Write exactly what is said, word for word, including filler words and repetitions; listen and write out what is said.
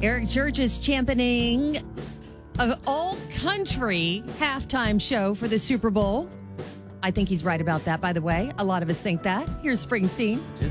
Eric Church is championing an all-country halftime show for the Super Bowl. I think he's right about that, by the way. A lot of us think that. Here's Springsteen.